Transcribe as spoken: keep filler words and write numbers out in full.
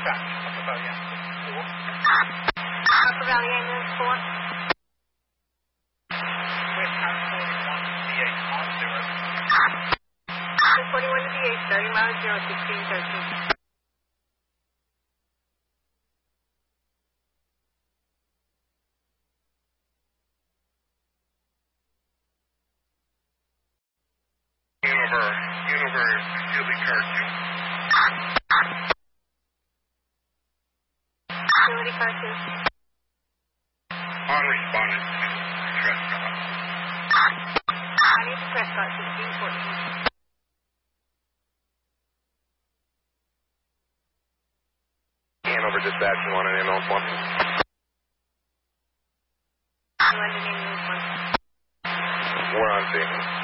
dispatch. Upper Valley Ambulance four. Upper Valley Ambulance four. West Town forty-one D eight mile zero. forty-one to D eight, thirty miles zero, sixteen thirteen. Hanover, Hanover, Philly car two. Utility car two. On responded to Trescott. I need to Prescott, sixteen fourteen. Hanover dispatch, you want an ambulance one? London ambulance one. We're on scene.